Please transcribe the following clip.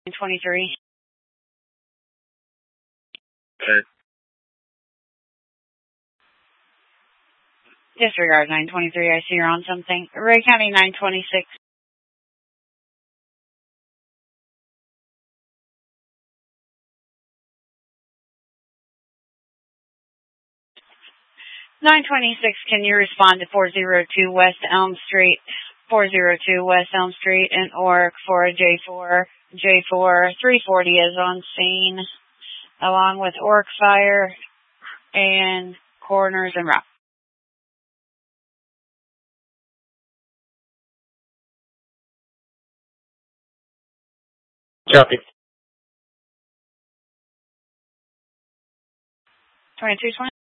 23. Okay. Disregard 923. I see you're on something. Ray County 926. 926, can you respond to 402 West Elm Street, 402 West Elm Street in Oric for a J4. J4 340 is on scene, along with Oric Fire and Coroners and Rock. Copy. 2220.